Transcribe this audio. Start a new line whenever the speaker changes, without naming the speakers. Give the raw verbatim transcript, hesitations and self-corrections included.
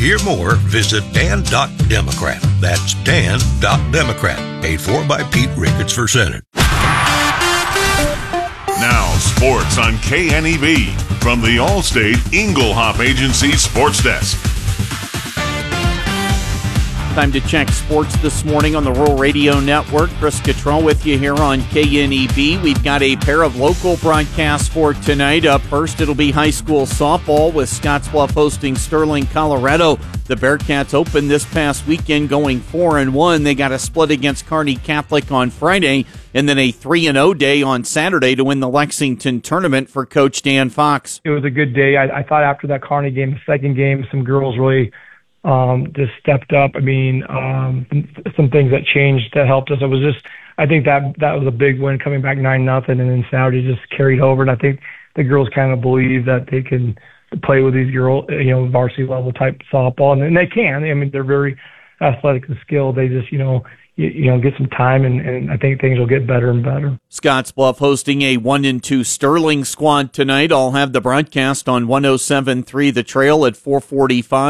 hear more, visit dan dot democrat. That's dan dot democrat. Paid for by Pete Ricketts for Senate.
Now, sports on K N E B from the Allstate Inglehop Agency Sports Desk.
Time to check sports this morning on the Rural Radio Network. Chris Cottrell with you here on K N E B. We've got a pair of local broadcasts for tonight. Up first, it'll be high school softball with Scottsbluff hosting Sterling, Colorado. The Bearcats opened this past weekend going four and one. They got a split against Kearney Catholic on Friday, and then a three and oh day on Saturday to win the Lexington tournament for Coach Dan Fox.
It was a good day. I, I thought after that Kearney game, the second game, some girls really um, just stepped up. I mean, um, some things that changed that helped us. It was just, I think that that was a big win, coming back nine nothing, and then Saturday just carried over. And I think the girls kind of believe that they can play with these girls, you know, varsity level type softball, and, and they can. I mean, they're very athletic and skilled. They just, you know, you, you know, get some time, and, and I think things will get better and better.
Scottsbluff hosting a one and two Sterling squad tonight. I'll have the broadcast on one oh seven point three The Trail at four forty-five.